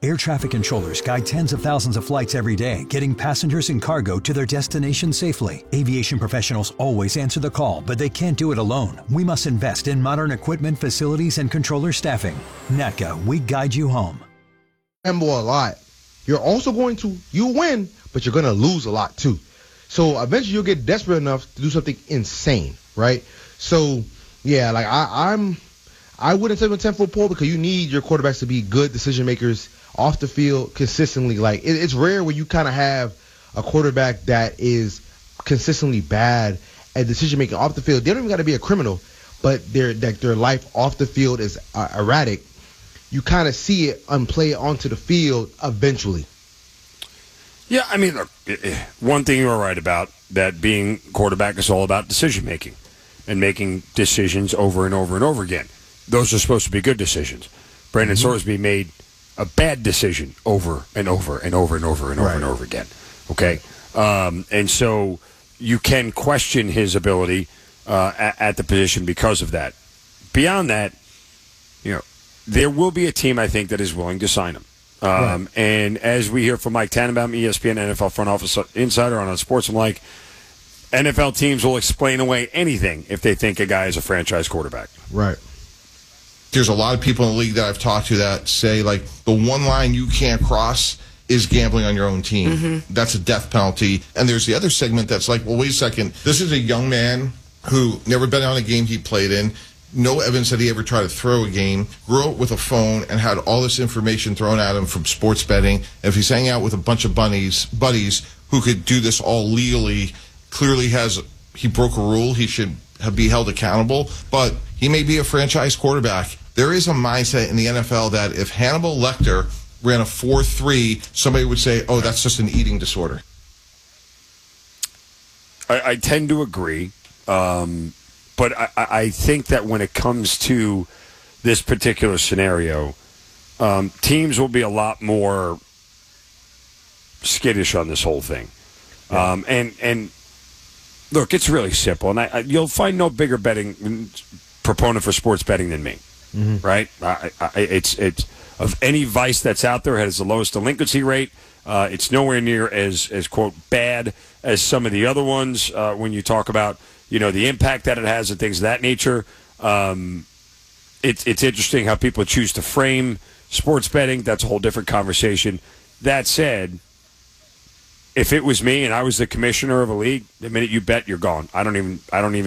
Air traffic controllers guide tens of thousands of flights every day, getting passengers and cargo to their destination safely. Aviation professionals always answer the call, but they can't do it alone. We must invest in modern equipment, facilities, and controller staffing. NATCA, we guide you home. Gamble a lot. You're also you win, but you're going to lose a lot too. So eventually you'll get desperate enough to do something insane, right? So, yeah, like I wouldn't say with 10-foot pole because you need your quarterbacks to be good decision makers off the field consistently. Like it's rare when you kind of have a quarterback that is consistently bad at decision making off the field. They don't even got to be a criminal, but their life off the field is erratic. You kind of see it and play it onto the field eventually. Yeah, I mean, look, one thing you're right about, that being quarterback is all about decision making and making decisions over and over and over again. Those are supposed to be good decisions. Brandon Sorsby made a bad decision over and over and over and over and over and over again. Okay? And so you can question his ability at the position because of that. Beyond that, there will be a team, I think, that is willing to sign him. And as we hear from Mike Tannenbaum, ESPN NFL front office insider on Sports, I'm like, NFL teams will explain away anything if they think a guy is a franchise quarterback. Right. There's a lot of people in the league that I've talked to that say, like, the one line you can't cross is gambling on your own team. Mm-hmm. That's a death penalty. And there's the other segment that's like, well, wait a second. This is a young man who never been on a game he played in. No evidence that he ever tried to throw a game, grew up with a phone, and had all this information thrown at him from sports betting. And if he's hanging out with a bunch of buddies who could do this all legally, clearly he broke a rule. He should be held accountable. But he may be a franchise quarterback. There is a mindset in the NFL that if Hannibal Lecter ran a 4.3, somebody would say, oh, that's just an eating disorder. I tend to agree. But I think that when it comes to this particular scenario, teams will be a lot more skittish on this whole thing. Yeah. And look, it's really simple. And you'll find no bigger betting proponent for sports betting than me. Mm-hmm. Right? It's of any vice that's out there, it has the lowest delinquency rate. It's nowhere near as quote bad as some of the other ones when you talk about the impact that it has and things of that nature. It's interesting how people choose to frame sports betting. That's a whole different conversation. That said, if it was me and I was the commissioner of a league, the minute you bet, you're gone. I don't even.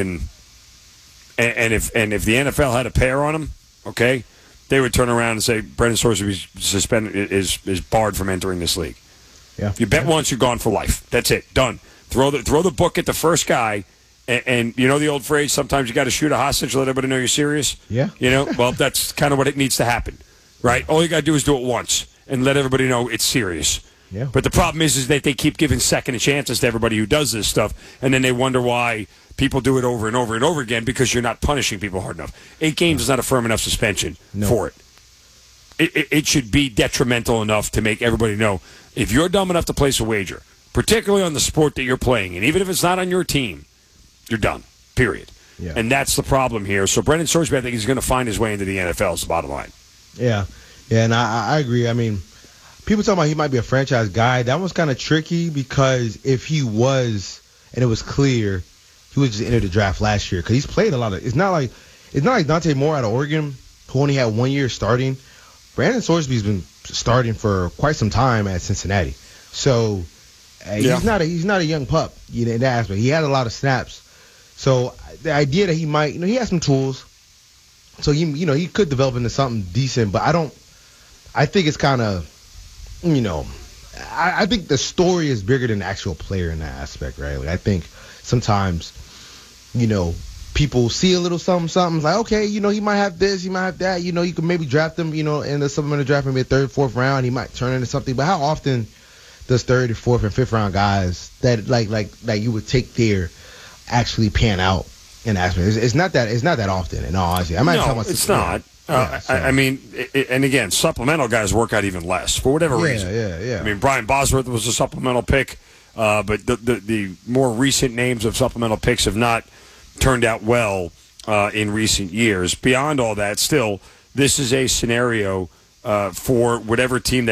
And if the NFL had a pair on them, okay, they would turn around and say Brendan Sorsby is barred from entering this league. Yeah. If you bet once, you're gone for life. That's it. Done. Throw the book at the first guy. And you know the old phrase, sometimes you got to shoot a hostage, let everybody know you're serious? Yeah. Well, that's kind of what it needs to happen, right? All you got to do is do it once and let everybody know it's serious. Yeah. But the problem is that they keep giving second chances to everybody who does this stuff, and then they wonder why people do it over and over and over again because you're not punishing people hard enough. 8 games is not a firm enough suspension for it. It should be detrimental enough to make everybody know if you're dumb enough to place a wager, particularly on the sport that you're playing, and even if it's not on your team, you're done, period. Yeah. And that's the problem here. So Brendan Sorsby, I think he's going to find his way into the NFL is the bottom line. Yeah, and I agree. I mean, people talking about he might be a franchise guy. That was kind of tricky because if he was, and it was clear, he would just enter the draft last year because he's played a lot of. It's not like Dante Moore out of Oregon who only had 1 year starting. Brandon Sorsby's been starting for quite some time at Cincinnati, so he's not a young pup. In that aspect, he had a lot of snaps. So the idea that he might, he has some tools, so he could develop into something decent. But I think it's kind of, I think the story is bigger than the actual player in that aspect, right? Like I think sometimes, people see a little something, like, okay, he might have this, he might have that, you could maybe draft him, in the supplemental draft, maybe a 3rd, 4th round, he might turn into something. But how often does 3rd, 4th, and 5th round guys that like you would take there actually pan out in aspect? It's not that often, in all honesty. It's not. I mean, and again, supplemental guys work out even less for whatever reason. Yeah. I mean, Brian Bosworth was a supplemental pick, but the more recent names of supplemental picks have not turned out well in recent years. Beyond all that, still, this is a scenario for whatever team